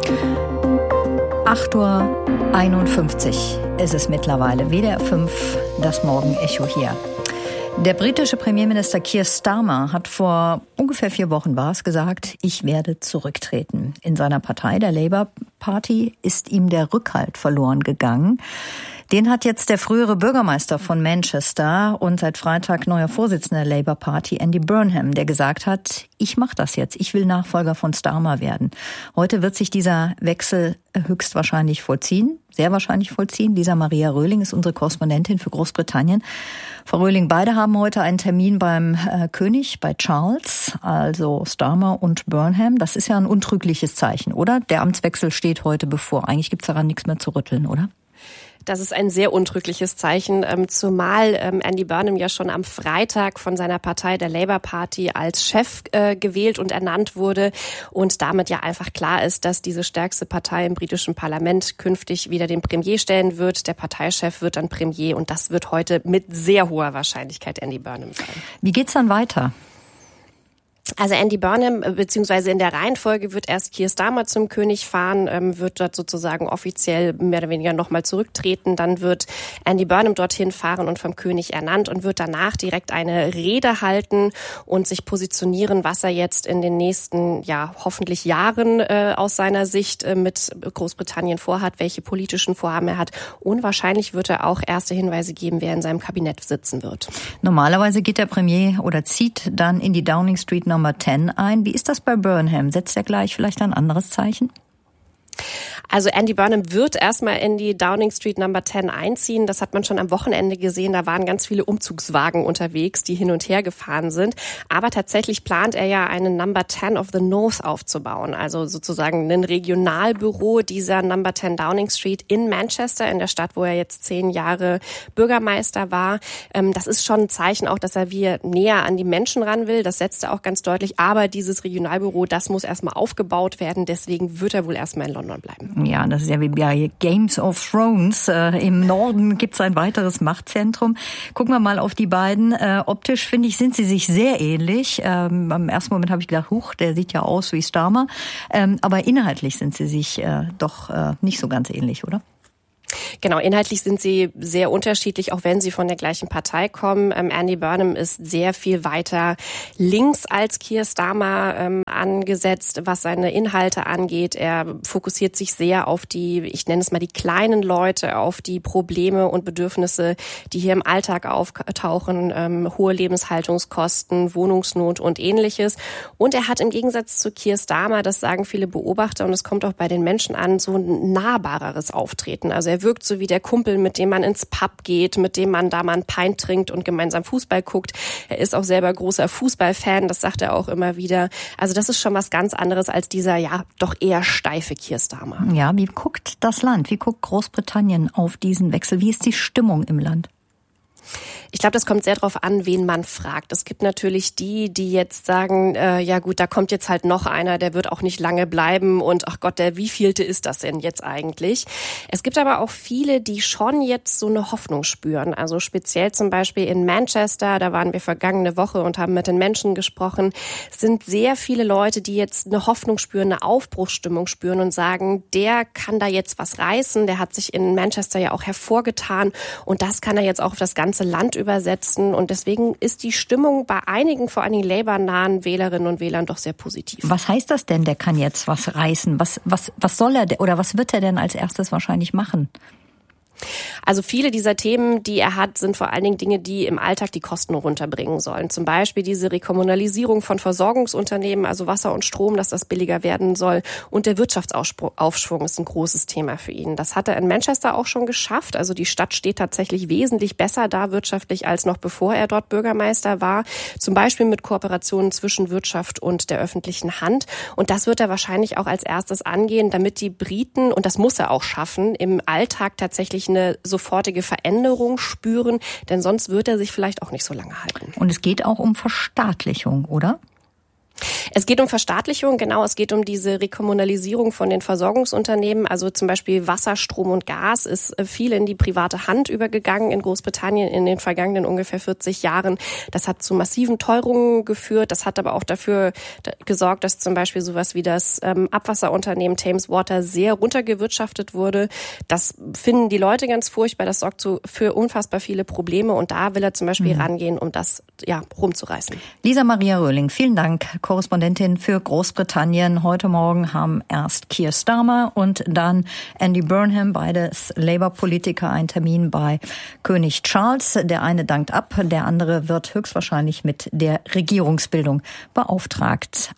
8:51 Uhr ist es mittlerweile. WDR 5, das Morgenecho hier. Der britische Premierminister Keir Starmer hat vor ungefähr 4 Wochen gesagt, ich werde zurücktreten. In seiner Partei, der Labour Party, ist ihm der Rückhalt verloren gegangen. Den hat jetzt der frühere Bürgermeister von Manchester und seit Freitag neuer Vorsitzender der Labour Party, Andy Burnham, der gesagt hat, ich mache das jetzt, ich will Nachfolger von Starmer werden. Heute wird sich dieser Wechsel höchstwahrscheinlich vollziehen, sehr wahrscheinlich vollziehen. Lisa Maria Röhling ist unsere Korrespondentin für Großbritannien. Frau Röhling, beide haben heute einen Termin beim König, bei Charles, also Starmer und Burnham. Das ist ja ein untrügliches Zeichen, oder? Der Amtswechsel steht heute bevor. Eigentlich gibt's daran nichts mehr zu rütteln, oder? Das ist ein sehr untrügliches Zeichen, zumal Andy Burnham ja schon am Freitag von seiner Partei, der Labour Party, als Chef gewählt und ernannt wurde und damit ja einfach klar ist, dass diese stärkste Partei im britischen Parlament künftig wieder den Premier stellen wird. Der Parteichef wird dann Premier und das wird heute mit sehr hoher Wahrscheinlichkeit Andy Burnham sein. Wie geht's dann weiter? Also Andy Burnham, beziehungsweise in der Reihenfolge wird erst Keir Starmer zum König fahren, wird dort sozusagen offiziell mehr oder weniger nochmal zurücktreten. Dann wird Andy Burnham dorthin fahren und vom König ernannt und wird danach direkt eine Rede halten und sich positionieren, was er jetzt in den nächsten, hoffentlich Jahren aus seiner Sicht mit Großbritannien vorhat, welche politischen Vorhaben er hat. Und wahrscheinlich wird er auch erste Hinweise geben, wer in seinem Kabinett sitzen wird. Normalerweise geht der Premier oder zieht dann in die Downing Street Nummer 10 ein. Wie ist das bei Burnham? Setzt er gleich vielleicht ein anderes Zeichen? Also Andy Burnham wird erstmal in die Downing Street Number 10 einziehen. Das hat man schon am Wochenende gesehen. Da waren ganz viele Umzugswagen unterwegs, die hin und her gefahren sind. Aber tatsächlich plant er ja einen Number 10 of the North aufzubauen. Also sozusagen ein Regionalbüro dieser Number 10 Downing Street in Manchester, in der Stadt, wo er jetzt 10 Jahre Bürgermeister war. Das ist schon ein Zeichen auch, dass er wieder näher an die Menschen ran will. Das setzt er auch ganz deutlich. Aber dieses Regionalbüro, das muss erstmal aufgebaut werden. Deswegen wird er wohl erstmal in London bleiben. Ja, das ist ja wie bei Games of Thrones. Im Norden gibt es ein weiteres Machtzentrum. Gucken wir mal auf die beiden. Optisch, finde ich, sind sie sich sehr ähnlich. Am ersten Moment habe ich gedacht, der sieht ja aus wie Starmer. Aber inhaltlich sind sie sich doch nicht so ganz ähnlich, oder? Genau, inhaltlich sind sie sehr unterschiedlich, auch wenn sie von der gleichen Partei kommen. Andy Burnham ist sehr viel weiter links als Keir Starmer angesetzt, was seine Inhalte angeht. Er fokussiert sich sehr auf die, ich nenne es mal die kleinen Leute, auf die Probleme und Bedürfnisse, die hier im Alltag auftauchen, hohe Lebenshaltungskosten, Wohnungsnot und Ähnliches. Und er hat im Gegensatz zu Keir Starmer, das sagen viele Beobachter und es kommt auch bei den Menschen an, so ein nahbareres Auftreten. Also er wirkt so wie der Kumpel, mit dem man ins Pub geht, mit dem man da mal ein Pint trinkt und gemeinsam Fußball guckt. Er ist auch selber großer Fußballfan, das sagt er auch immer wieder. Also das ist schon was ganz anderes als dieser, doch eher steife Keir Starmer. Ja, wie guckt das Land, wie guckt Großbritannien auf diesen Wechsel? Wie ist die Stimmung im Land? Ich glaube, das kommt sehr darauf an, wen man fragt. Es gibt natürlich die jetzt sagen, da kommt jetzt halt noch einer, der wird auch nicht lange bleiben und ach Gott, der wievielte ist das denn jetzt eigentlich? Es gibt aber auch viele, die schon jetzt so eine Hoffnung spüren. Also speziell zum Beispiel in Manchester, da waren wir vergangene Woche und haben mit den Menschen gesprochen, sind sehr viele Leute, die jetzt eine Hoffnung spüren, eine Aufbruchsstimmung spüren und sagen, der kann da jetzt was reißen, der hat sich in Manchester ja auch hervorgetan und das kann er jetzt auch auf das ganze Land übersetzen und deswegen ist die Stimmung bei einigen, vor allem Labour-nahen Wählerinnen und Wählern doch sehr positiv. Was heißt das denn, der kann jetzt was reißen? Was soll er oder was wird er denn als erstes wahrscheinlich machen? Also viele dieser Themen, die er hat, sind vor allen Dingen Dinge, die im Alltag die Kosten runterbringen sollen. Zum Beispiel diese Rekommunalisierung von Versorgungsunternehmen, also Wasser und Strom, dass das billiger werden soll. Und der Wirtschaftsaufschwung ist ein großes Thema für ihn. Das hat er in Manchester auch schon geschafft. Also die Stadt steht tatsächlich wesentlich besser da wirtschaftlich als noch bevor er dort Bürgermeister war. Zum Beispiel mit Kooperationen zwischen Wirtschaft und der öffentlichen Hand. Und das wird er wahrscheinlich auch als erstes angehen, damit die Briten, und das muss er auch schaffen, im Alltag tatsächlich eine sofortige Veränderung spüren, denn sonst wird er sich vielleicht auch nicht so lange halten. Und es geht auch um Verstaatlichung, oder? Es geht um Verstaatlichung, genau. Es geht um diese Rekommunalisierung von den Versorgungsunternehmen. Also zum Beispiel Wasser, Strom und Gas ist viel in die private Hand übergegangen in Großbritannien in den vergangenen ungefähr 40 Jahren. Das hat zu massiven Teuerungen geführt. Das hat aber auch dafür gesorgt, dass zum Beispiel sowas wie das Abwasserunternehmen Thames Water sehr runtergewirtschaftet wurde. Das finden die Leute ganz furchtbar. Das sorgt für unfassbar viele Probleme. Und da will er zum Beispiel rangehen, um das rumzureißen. Lisa Maria Röhling, vielen Dank. Korrespondentin für Großbritannien. Heute Morgen haben erst Keir Starmer und dann Andy Burnham, beides Labour-Politiker, einen Termin bei König Charles. Der eine dankt ab, der wird höchstwahrscheinlich mit der Regierungsbildung beauftragt.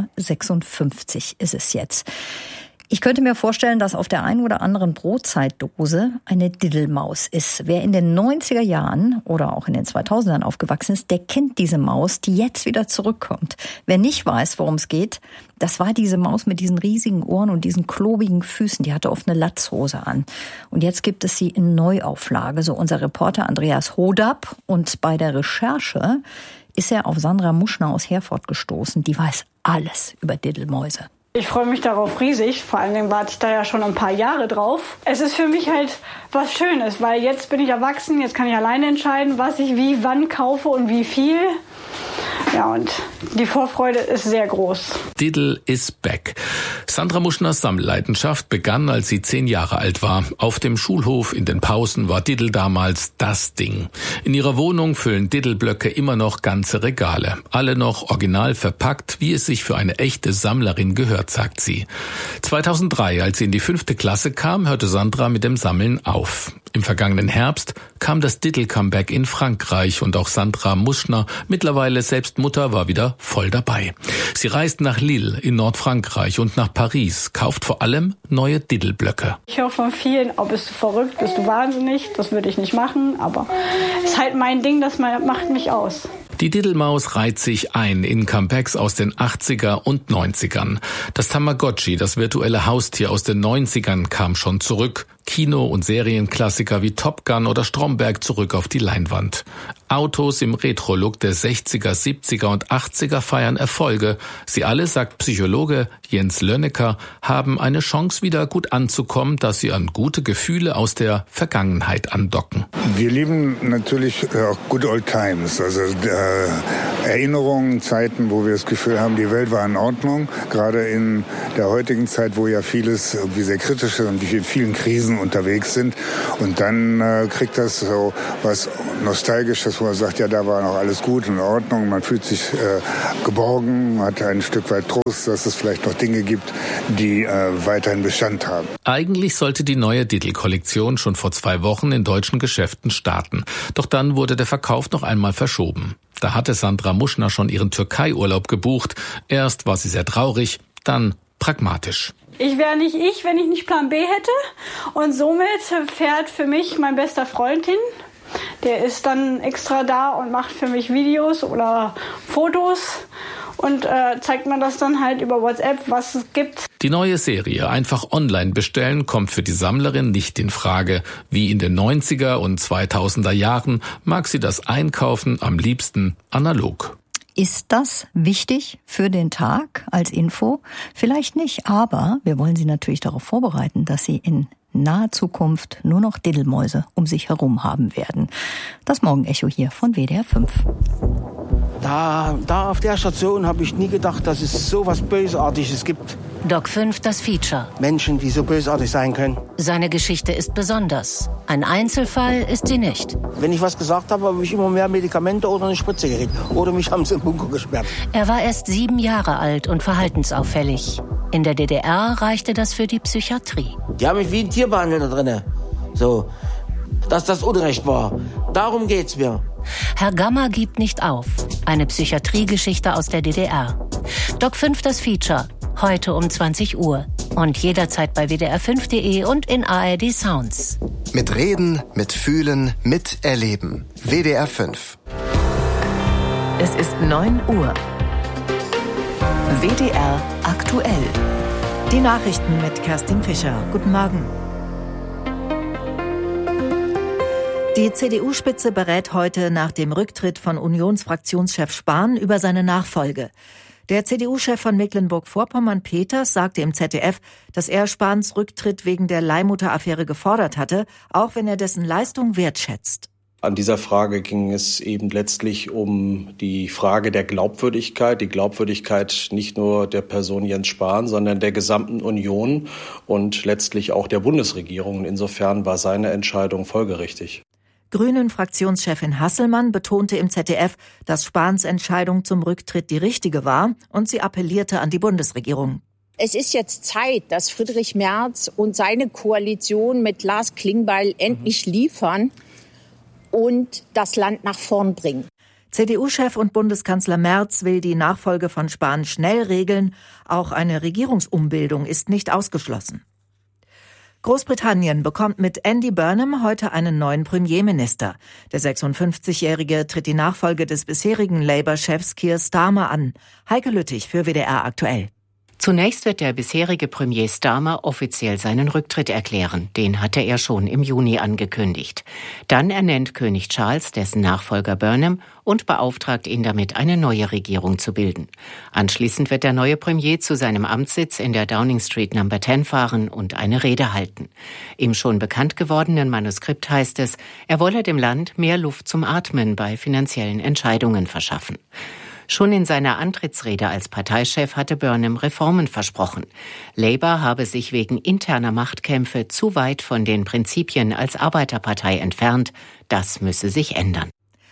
8:56 Uhr ist es jetzt. Ich könnte mir vorstellen, dass auf der einen oder anderen Brotzeitdose eine Diddelmaus ist. Wer in den 90er Jahren oder auch in den 2000ern aufgewachsen ist, der kennt diese Maus, die jetzt wieder zurückkommt. Wer nicht weiß, worum es geht, das war diese Maus mit diesen riesigen Ohren und diesen klobigen Füßen. Die hatte oft eine Latzhose an. Und jetzt gibt es sie in Neuauflage, so unser Reporter Andreas Hodab. Und bei der Recherche ist er auf Sandra Muschner aus Herford gestoßen. Die weiß alles über Diddelmäuse. Ich freue mich darauf riesig, vor allen Dingen warte ich da ja schon ein paar Jahre drauf. Es ist für mich halt was Schönes, weil jetzt bin ich erwachsen, jetzt kann ich alleine entscheiden, was ich wie, wann kaufe und wie viel. Ja, und die Vorfreude ist sehr groß. Diddle is back. Sandra Muschners Sammelleidenschaft begann, als sie 10 Jahre alt war. Auf dem Schulhof in den Pausen war Diddle damals das Ding. In ihrer Wohnung füllen Diddle-Blöcke immer noch ganze Regale. Alle noch original verpackt, wie es sich für eine echte Sammlerin gehört, sagt sie. 2003, als sie in die 5. Klasse kam, hörte Sandra mit dem Sammeln auf. Im vergangenen Herbst kam das Diddle-Comeback in Frankreich und auch Sandra Muschner, mittlerweile selbst Mutter, war wieder voll dabei. Sie reist nach Lille in Nordfrankreich und nach Paris, kauft vor allem neue Diddle-Blöcke. Ich höre von vielen, bist du verrückt, bist du wahnsinnig, das würde ich nicht machen, aber es ist halt mein Ding, das macht mich aus. Die Diddelmaus reiht sich ein in Comebacks aus den 80er und 90ern. Das Tamagotchi, das virtuelle Haustier aus den 90ern, kam schon zurück. Kino- und Serienklassiker wie Top Gun oder Stromberg zurück auf die Leinwand. Autos im Retro-Look der 60er, 70er und 80er feiern Erfolge. Sie alle, sagt Psychologe Jens Lönnecker, haben eine Chance, wieder gut anzukommen, dass sie an gute Gefühle aus der Vergangenheit andocken. Wir lieben natürlich auch good old times, also Erinnerungen, Zeiten, wo wir das Gefühl haben, die Welt war in Ordnung. Gerade in der heutigen Zeit, wo ja vieles irgendwie sehr kritisch ist und wir in vielen Krisen unterwegs sind. Und dann kriegt das so was Nostalgisches, wo man sagt, ja, da war noch alles gut und in Ordnung. Man fühlt sich geborgen, hat ein Stück weit Trost, dass es vielleicht noch Dinge gibt, die weiterhin Bestand haben. Eigentlich sollte die neue Diddle-Kollektion schon vor 2 Wochen in deutschen Geschäften starten. Doch dann wurde der Verkauf noch einmal verschoben. Da hatte Sandra Muschner schon ihren Türkei-Urlaub gebucht. Erst war sie sehr traurig, dann pragmatisch. Ich wäre nicht ich, wenn ich nicht Plan B hätte. Und somit fährt für mich mein bester Freund hin. Der ist dann extra da und macht für mich Videos oder Fotos und zeigt mir das dann halt über WhatsApp, was es gibt. Die neue Serie einfach online bestellen kommt für die Sammlerin nicht in Frage. Wie in den 90er und 2000er Jahren mag sie das Einkaufen am liebsten analog. Ist das wichtig für den Tag als Info? Vielleicht nicht, aber wir wollen Sie natürlich darauf vorbereiten, dass Sie in naher Zukunft nur noch Diddelmäuse um sich herum haben werden. Das Morgenecho hier von WDR 5. Da auf der Station habe ich nie gedacht, dass es so was Bösartiges gibt. Doc 5, das Feature. Menschen, die so bösartig sein können. Seine Geschichte ist besonders. Ein Einzelfall ist sie nicht. Wenn ich was gesagt habe, habe ich immer mehr Medikamente oder eine Spritze gekriegt. Oder mich haben sie im Bunker gesperrt. Er war erst 7 Jahre alt und verhaltensauffällig. In der DDR reichte das für die Psychiatrie. Die haben mich wie ein Tier behandelt da drinnen. So, dass das Unrecht war. Darum geht's mir. Herr Gamma gibt nicht auf. Eine Psychiatriegeschichte aus der DDR. Doc 5, das Feature. Heute um 20 Uhr. Und jederzeit bei wdr5.de und in ARD Sounds. Mit Reden, mit Fühlen, mit Erleben. WDR 5. Es ist 9 Uhr. WDR aktuell. Die Nachrichten mit Kerstin Fischer. Guten Morgen. Die CDU-Spitze berät heute nach dem Rücktritt von Unionsfraktionschef Spahn über seine Nachfolge. Der CDU-Chef von Mecklenburg-Vorpommern, Peters, sagte im ZDF, dass er Spahns Rücktritt wegen der Leihmutter-Affäre gefordert hatte, auch wenn er dessen Leistung wertschätzt. An dieser Frage ging es eben letztlich um die Frage der Glaubwürdigkeit. Die Glaubwürdigkeit nicht nur der Person Jens Spahn, sondern der gesamten Union und letztlich auch der Bundesregierung. Insofern war seine Entscheidung folgerichtig. Grünen-Fraktionschefin Hasselmann betonte im ZDF, dass Spahns Entscheidung zum Rücktritt die richtige war, und sie appellierte an die Bundesregierung. Es ist jetzt Zeit, dass Friedrich Merz und seine Koalition mit Lars Klingbeil endlich liefern und das Land nach vorn bringen. CDU-Chef und Bundeskanzler Merz will die Nachfolge von Spahn schnell regeln. Auch eine Regierungsumbildung ist nicht ausgeschlossen. Großbritannien bekommt mit Andy Burnham heute einen neuen Premierminister. Der 56-Jährige tritt die Nachfolge des bisherigen Labour-Chefs Keir Starmer an. Heike Lüttich für WDR aktuell. Zunächst wird der bisherige Premier Starmer offiziell seinen Rücktritt erklären. Den hatte er schon im Juni angekündigt. Dann ernennt König Charles dessen Nachfolger Burnham und beauftragt ihn damit, eine neue Regierung zu bilden. Anschließend wird der neue Premier zu seinem Amtssitz in der Downing Street No. 10 fahren und eine Rede halten. Im schon bekannt gewordenen Manuskript heißt es, er wolle dem Land mehr Luft zum Atmen bei finanziellen Entscheidungen verschaffen. Schon in seiner Antrittsrede als Parteichef hatte Burnham Reformen versprochen. Labour habe sich wegen interner Machtkämpfe zu weit von den Prinzipien als Arbeiterpartei entfernt. Das müsse sich ändern.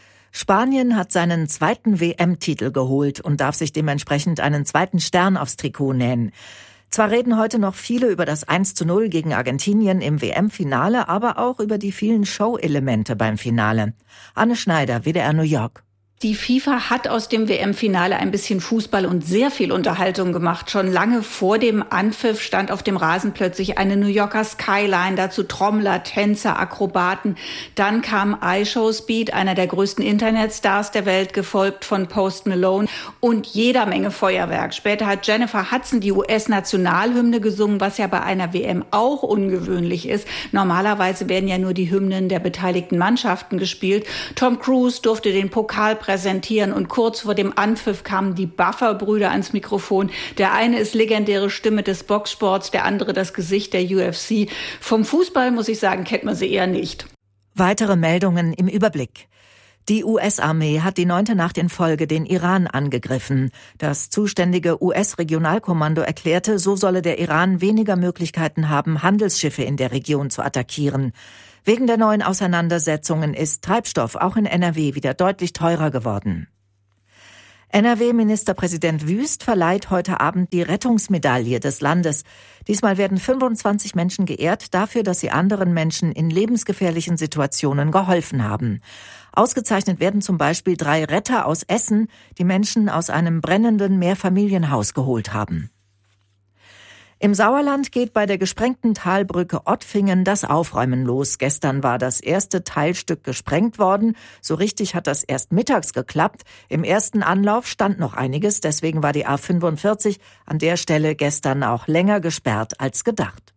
Spanien hat seinen zweiten WM-Titel geholt und darf sich dementsprechend einen zweiten Stern aufs Trikot nähen. Zwar reden heute noch viele über das 1:0 gegen Argentinien im WM-Finale, aber auch über die vielen Show-Elemente beim Finale. Anne Schneider, WDR New York. Die FIFA hat aus dem WM-Finale ein bisschen Fußball und sehr viel Unterhaltung gemacht. Schon lange vor dem Anpfiff stand auf dem Rasen plötzlich eine New Yorker Skyline, dazu Trommler, Tänzer, Akrobaten. Dann kam iShowSpeed, einer der größten Internetstars der Welt, gefolgt von Post Malone und jeder Menge Feuerwerk. Später hat Jennifer Hudson die US-Nationalhymne gesungen, was ja bei einer WM auch ungewöhnlich ist. Normalerweise werden ja nur die Hymnen der beteiligten Mannschaften gespielt. Tom Cruise durfte den Pokal präsentieren und kurz vor dem Anpfiff kamen die Buffer-Brüder ans Mikrofon. Der eine ist legendäre Stimme des Boxsports, der andere das Gesicht der UFC. Vom Fußball, muss ich sagen, kennt man sie eher nicht. Weitere Meldungen im Überblick. Die US-Armee hat die 9. Nacht in Folge den Iran angegriffen. Das zuständige US-Regionalkommando erklärte, so solle der Iran weniger Möglichkeiten haben, Handelsschiffe in der Region zu attackieren. Wegen der neuen Auseinandersetzungen ist Treibstoff auch in NRW wieder deutlich teurer geworden. NRW-Ministerpräsident Wüst verleiht heute Abend die Rettungsmedaille des Landes. Diesmal werden 25 Menschen geehrt dafür, dass sie anderen Menschen in lebensgefährlichen Situationen geholfen haben. Ausgezeichnet werden zum Beispiel 3 Retter aus Essen, die Menschen aus einem brennenden Mehrfamilienhaus geholt haben. Im Sauerland geht bei der gesprengten Talbrücke Ottfingen das Aufräumen los. Gestern war das erste Teilstück gesprengt worden. So richtig hat das erst mittags geklappt. Im ersten Anlauf stand noch einiges, deswegen war die A45 an der Stelle gestern auch länger gesperrt als gedacht.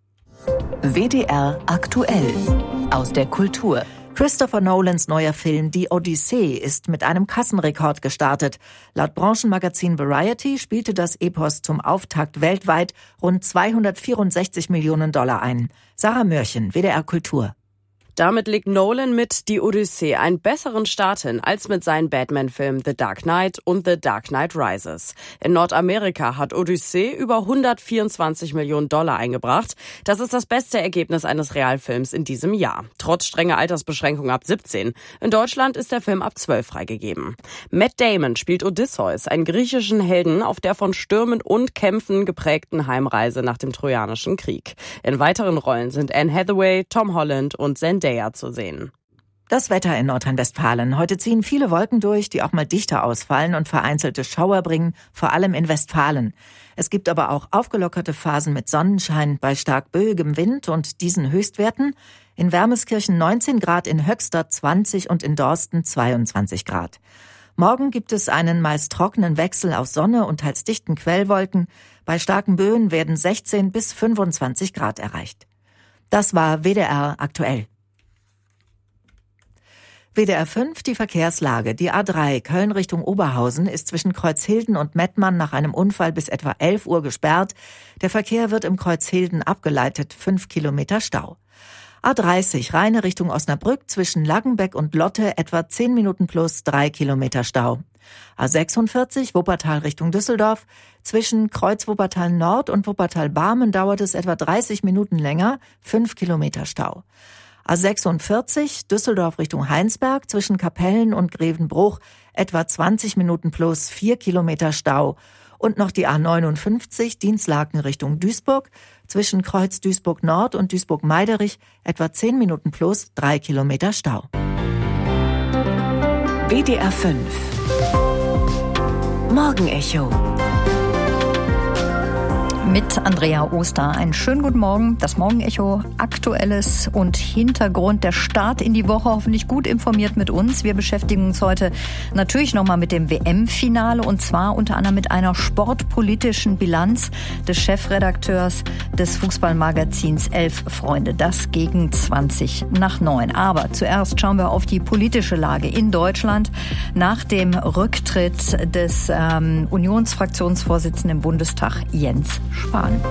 WDR aktuell aus der Kultur. Christopher Nolans neuer Film Die Odyssee ist mit einem Kassenrekord gestartet. Laut Branchenmagazin Variety spielte das Epos zum Auftakt weltweit rund 264 Millionen $ ein. Sarah Mörchen, WDR Kultur. Damit legt Nolan mit Die Odyssee einen besseren Start hin als mit seinen Batman-Filmen The Dark Knight und The Dark Knight Rises. In Nordamerika hat Odyssee über 124 Millionen $ eingebracht. Das ist das beste Ergebnis eines Realfilms in diesem Jahr. Trotz strenger Altersbeschränkung ab 17. In Deutschland ist der Film ab 12 freigegeben. Matt Damon spielt Odysseus, einen griechischen Helden auf der von Stürmen und Kämpfen geprägten Heimreise nach dem Trojanischen Krieg. In weiteren Rollen sind Anne Hathaway, Tom Holland und Zendaya zu sehen. Das Wetter in Nordrhein-Westfalen. Heute ziehen viele Wolken durch, die auch mal dichter ausfallen und vereinzelte Schauer bringen, vor allem in Westfalen. Es gibt aber auch aufgelockerte Phasen mit Sonnenschein bei stark böigem Wind und diesen Höchstwerten. In Wermeskirchen 19 Grad, in Höxter 20 und in Dorsten 22 Grad. Morgen gibt es einen meist trockenen Wechsel aus Sonne und teils dichten Quellwolken. Bei starken Böen werden 16 bis 25 Grad erreicht. Das war WDR aktuell. WDR 5, die Verkehrslage. Die A3 Köln Richtung Oberhausen ist zwischen Kreuzhilden und Mettmann nach einem Unfall bis etwa 11 Uhr gesperrt. Der Verkehr wird im Kreuzhilden abgeleitet, 5 Kilometer Stau. A30 Rheine Richtung Osnabrück zwischen Laggenbeck und Lotte etwa 10 Minuten plus 3 Kilometer Stau. A46 Wuppertal Richtung Düsseldorf. Zwischen Kreuz Wuppertal Nord und Wuppertal-Barmen dauert es etwa 30 Minuten länger, 5 Kilometer Stau. A46 Düsseldorf Richtung Heinsberg zwischen Kapellen und Grevenbruch etwa 20 Minuten plus 4 Kilometer Stau. Und noch die A59 Dinslaken Richtung Duisburg zwischen Kreuz Duisburg Nord und Duisburg-Meiderich etwa 10 Minuten plus 3 Kilometer Stau. WDR 5 Morgenecho mit Andrea Oster. Einen schönen guten Morgen. Das Morgenecho, Aktuelles und Hintergrund. Der Start in die Woche, hoffentlich gut informiert mit uns. Wir beschäftigen uns heute natürlich nochmal mit dem WM-Finale und zwar unter anderem mit einer sportpolitischen Bilanz des Chefredakteurs des Fußballmagazins 11 Freunde. Das gegen 8:20. Aber zuerst schauen wir auf die politische Lage in Deutschland nach dem Rücktritt des Unionsfraktionsvorsitzenden im Bundestag Jens Spahn.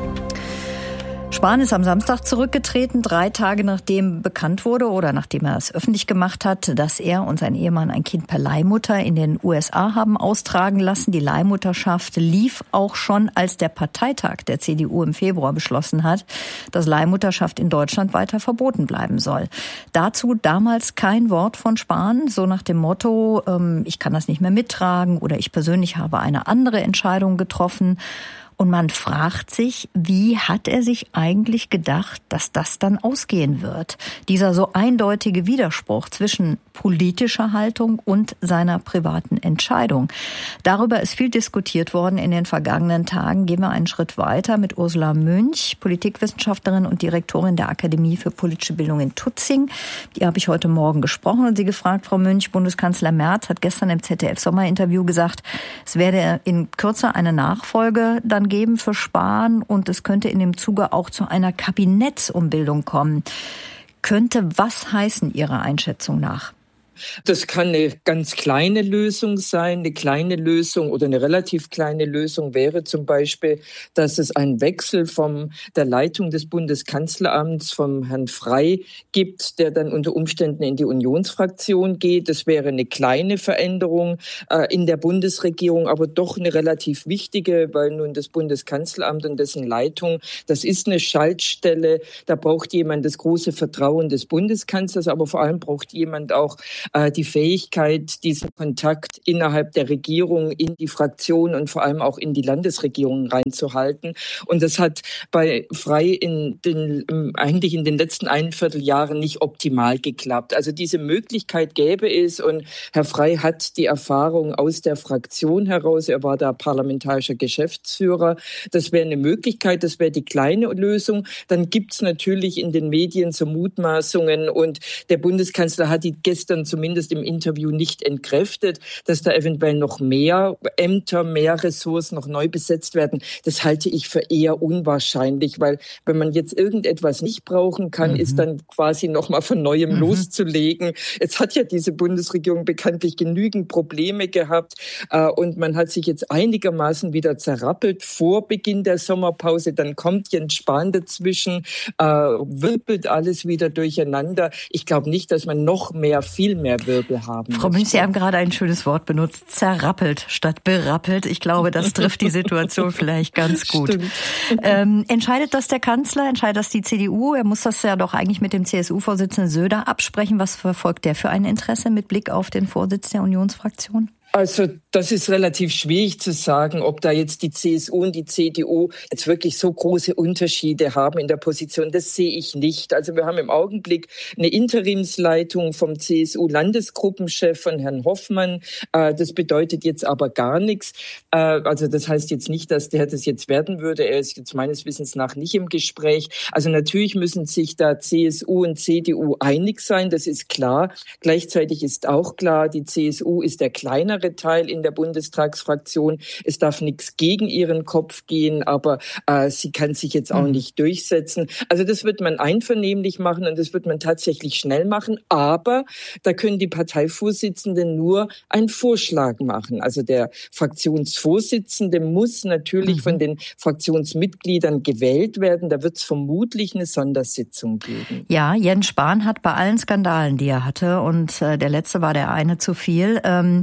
Spahn ist am Samstag zurückgetreten, 3 Tage nachdem bekannt wurde oder nachdem er es öffentlich gemacht hat, dass er und sein Ehemann ein Kind per Leihmutter in den USA haben austragen lassen. Die Leihmutterschaft lief auch schon, als der Parteitag der CDU im Februar beschlossen hat, dass Leihmutterschaft in Deutschland weiter verboten bleiben soll. Dazu damals kein Wort von Spahn, so nach dem Motto, ich kann das nicht mehr mittragen oder ich persönlich habe eine andere Entscheidung getroffen. Und man fragt sich, wie hat er sich eigentlich gedacht, dass das dann ausgehen wird? Dieser so eindeutige Widerspruch zwischen politischer Haltung und seiner privaten Entscheidung. Darüber ist viel diskutiert worden in den vergangenen Tagen. Gehen wir einen Schritt weiter mit Ursula Münch, Politikwissenschaftlerin und Direktorin der Akademie für politische Bildung in Tutzing. Die habe ich heute Morgen gesprochen und sie gefragt, Frau Münch, Bundeskanzler Merz hat gestern im ZDF-Sommerinterview gesagt, es werde in Kürze eine Nachfolge dann geben für Spahn und es könnte in dem Zuge auch zu einer Kabinettsumbildung kommen. Könnte was heißen Ihrer Einschätzung nach? Das kann eine ganz kleine Lösung sein. Eine kleine Lösung oder eine relativ kleine Lösung wäre zum Beispiel, dass es einen Wechsel von der Leitung des Bundeskanzleramts vom Herrn Frey gibt, der dann unter Umständen in die Unionsfraktion geht. Das wäre eine kleine Veränderung in der Bundesregierung, aber doch eine relativ wichtige, weil nun das Bundeskanzleramt und dessen Leitung, das ist eine Schaltstelle. Da braucht jemand das große Vertrauen des Bundeskanzlers, aber vor allem braucht jemand auch die Fähigkeit, diesen Kontakt innerhalb der Regierung in die Fraktion und vor allem auch in die Landesregierung reinzuhalten. Und das hat bei Frey eigentlich in den letzten 1/4 Jahren nicht optimal geklappt. Also diese Möglichkeit gäbe es und Herr Frey hat die Erfahrung aus der Fraktion heraus. Er war da parlamentarischer Geschäftsführer. Das wäre eine Möglichkeit, das wäre die kleine Lösung. Dann gibt es natürlich in den Medien so Mutmaßungen und der Bundeskanzler hat die gestern zumindest im Interview nicht entkräftet, dass da eventuell noch mehr Ämter, mehr Ressorts noch neu besetzt werden. Das halte ich für eher unwahrscheinlich, weil wenn man jetzt irgendetwas nicht brauchen kann, ist dann quasi nochmal von Neuem loszulegen. Jetzt hat ja diese Bundesregierung bekanntlich genügend Probleme gehabt und man hat sich jetzt einigermaßen wieder zerrappelt vor Beginn der Sommerpause. Dann kommt Jens Spahn dazwischen, wirbelt alles wieder durcheinander. Ich glaube nicht, dass man viel mehr Wirbel haben. Frau Münch, Sie haben gerade ein schönes Wort benutzt, zerrappelt statt berappelt. Ich glaube, das trifft die Situation vielleicht ganz gut. Entscheidet das der Kanzler, entscheidet das die CDU? Er muss das ja doch eigentlich mit dem CSU-Vorsitzenden Söder absprechen. Was verfolgt der für ein Interesse mit Blick auf den Vorsitz der Unionsfraktion? Also das ist relativ schwierig zu sagen, ob da jetzt die CSU und die CDU jetzt wirklich so große Unterschiede haben in der Position. Das sehe ich nicht. Also wir haben im Augenblick eine Interimsleitung vom CSU-Landesgruppenchef von Herrn Hoffmann. Das bedeutet jetzt aber gar nichts. Also das heißt jetzt nicht, dass der das jetzt werden würde. Er ist jetzt meines Wissens nach nicht im Gespräch. Also natürlich müssen sich da CSU und CDU einig sein, das ist klar. Gleichzeitig ist auch klar, die CSU ist der kleinere Teil in in der Bundestagsfraktion. Es darf nichts gegen ihren Kopf gehen, aber sie kann sich jetzt auch nicht durchsetzen. Also das wird man einvernehmlich machen und das wird man tatsächlich schnell machen. Aber da können die Parteivorsitzenden nur einen Vorschlag machen. Also der Fraktionsvorsitzende muss natürlich von den Fraktionsmitgliedern gewählt werden. Da wird es vermutlich eine Sondersitzung geben. Ja, Jens Spahn hat bei allen Skandalen, die er hatte, und der letzte war der eine zu viel,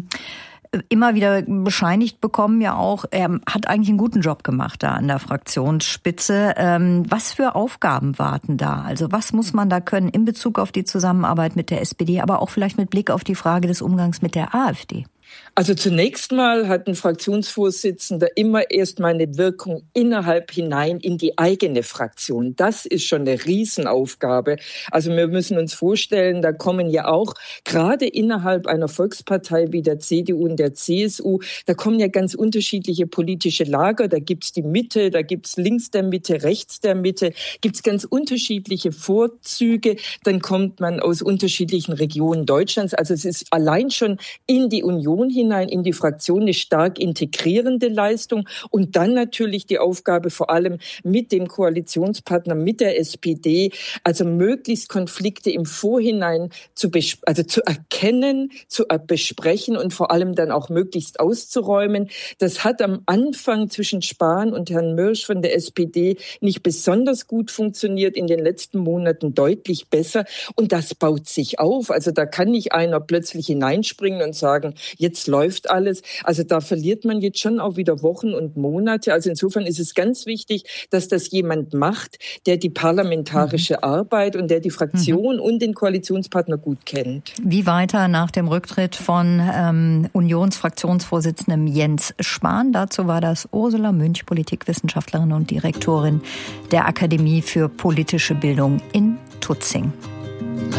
immer wieder bescheinigt bekommen, ja auch, er hat eigentlich einen guten Job gemacht da an der Fraktionsspitze. Was für Aufgaben warten da? Also was muss man da können in Bezug auf die Zusammenarbeit mit der SPD, aber auch vielleicht mit Blick auf die Frage des Umgangs mit der AfD? Also zunächst mal hat ein Fraktionsvorsitzender immer erst mal eine Wirkung innerhalb hinein in die eigene Fraktion. Das ist schon eine Riesenaufgabe. Also wir müssen uns vorstellen, da kommen ja auch gerade innerhalb einer Volkspartei wie der CDU und der CSU, da kommen ja ganz unterschiedliche politische Lager. Da gibt's die Mitte, da gibt's links der Mitte, rechts der Mitte, gibt's ganz unterschiedliche Vorzüge. Dann kommt man aus unterschiedlichen Regionen Deutschlands. Also es ist allein schon in die Union hinein, in die Fraktion eine stark integrierende Leistung und dann natürlich die Aufgabe vor allem mit dem Koalitionspartner, mit der SPD, also möglichst Konflikte im Vorhinein zu erkennen, zu besprechen und vor allem dann auch möglichst auszuräumen. Das hat am Anfang zwischen Spahn und Herrn Mörsch von der SPD nicht besonders gut funktioniert, in den letzten Monaten deutlich besser und das baut sich auf. Also da kann nicht einer plötzlich hineinspringen und sagen, jetzt läuft alles. Also da verliert man jetzt schon auch wieder Wochen und Monate. Also insofern ist es ganz wichtig, dass das jemand macht, der die parlamentarische Arbeit und der die Fraktion und den Koalitionspartner gut kennt. Wie weiter nach dem Rücktritt von Unionsfraktionsvorsitzendem Jens Spahn? Dazu war das Ursula Münch, Politikwissenschaftlerin und Direktorin der Akademie für politische Bildung in Tutzing.